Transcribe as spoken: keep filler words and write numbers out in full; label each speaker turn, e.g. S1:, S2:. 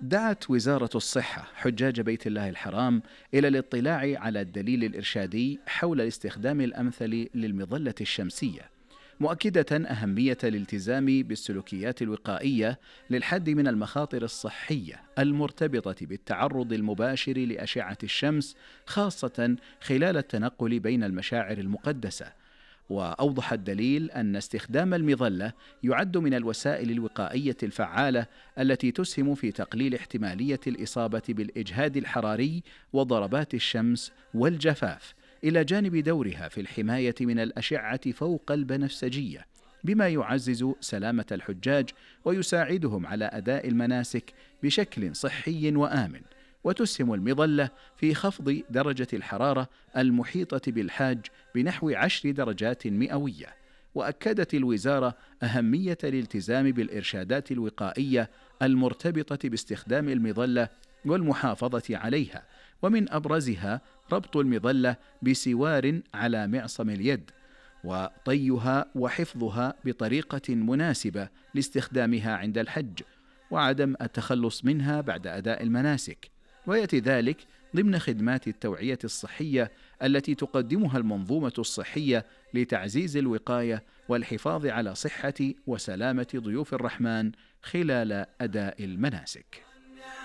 S1: دعت وزارة الصحة حجاج بيت الله الحرام إلى الاطلاع على الدليل الإرشادي حول الاستخدام الأمثل للمظلة الشمسية، مؤكدة أهمية الالتزام بالسلوكيات الوقائية للحد من المخاطر الصحية المرتبطة بالتعرض المباشر لأشعة الشمس، خاصة خلال التنقل بين المشاعر المقدسة. وأوضح الدليل أن استخدام المظلة يعد من الوسائل الوقائية الفعالة التي تسهم في تقليل احتمالية الإصابة بالإجهاد الحراري وضربات الشمس والجفاف، إلى جانب دورها في الحماية من الأشعة فوق البنفسجية، بما يعزز سلامة الحجاج ويساعدهم على أداء المناسك بشكل صحي وآمن. وتسهم المظلة في خفض درجة الحرارة المحيطة بالحاج بنحو عشر درجات مئوية. وأكدت الوزارة أهمية الالتزام بالإرشادات الوقائية المرتبطة باستخدام المظلة والمحافظة عليها، ومن أبرزها ربط المظلة بسوار على معصم اليد، وطيها وحفظها بطريقة مناسبة لاستخدامها عند الحج، وعدم التخلص منها بعد أداء المناسك. ويأتي ذلك ضمن خدمات التوعية الصحية التي تقدمها المنظومة الصحية لتعزيز الوقاية والحفاظ على صحة وسلامة ضيوف الرحمن خلال أداء المناسك.